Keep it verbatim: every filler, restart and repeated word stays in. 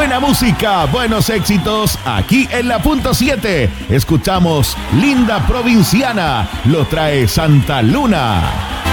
Buena música, buenos éxitos, aquí en la punto siete. Escuchamos Linda Provinciana, lo trae Santa Luna.